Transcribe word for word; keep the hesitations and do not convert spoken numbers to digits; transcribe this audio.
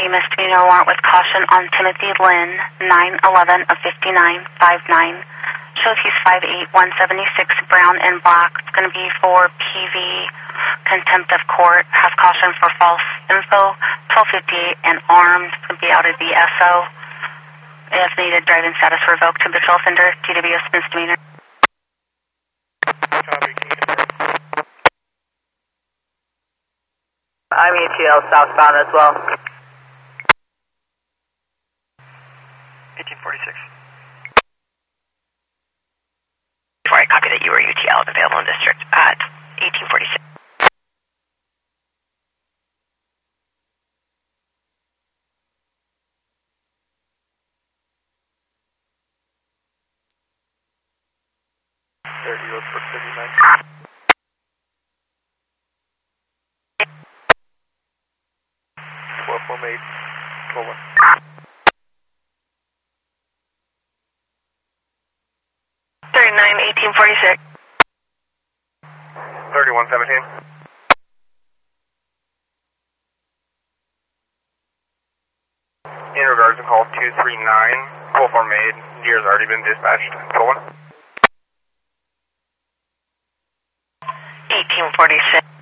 a misdemeanor warrant with caution on Timothy Lynn, nine eleven of fifty-nine fifty-nine. Shows he's five eight, one seventy-six, brown and black. It's going to be for P V, contempt of court, has caution for false info, twelve fifty-eight, and armed. It's going to be out of the S O. If needed, driving status revoked. Habitual offender, T W S misdemeanor. I'm E T L southbound as well. eighteen forty-six. Before I copy that you were U T L available in district at eighteen forty-six. thirty goes for thirty-nine. twelve form eight, twelve one. thirty-nine, eighteen forty-six. thirty-one seventeen. In regards to call two three nine, full form eight, gear's already been dispatched. twelve one. eighteen forty-six.